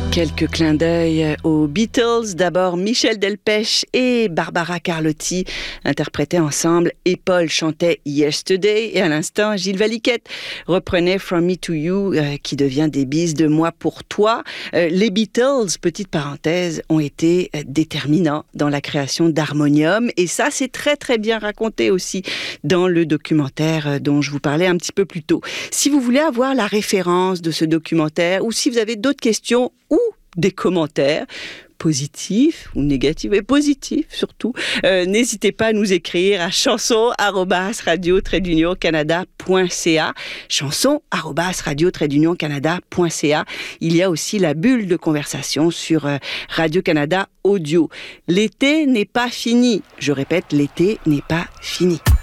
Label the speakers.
Speaker 1: Quelques clins d'œil aux Beatles. D'abord, Michel Delpech et Barbara Carlotti interprétaient ensemble et Paul chantait Yesterday. Et à l'instant, Gilles Valiquette reprenait From Me to You, qui devient des bises de moi pour toi. Les Beatles, petite parenthèse, ont été déterminants dans la création d'Harmonium. Et ça, c'est très très bien raconté aussi dans le documentaire dont je vous parlais un petit peu plus tôt. Si vous voulez avoir la référence de ce documentaire ou si vous avez d'autres questions ou des commentaires positifs ou négatifs, et positifs surtout, n'hésitez pas à nous écrire à chanson@radio-canada.ca, chanson@radio-canada.ca. Il y a aussi la bulle de conversation sur Radio-Canada Audio. L'été n'est pas fini. Je répète, l'été n'est pas fini.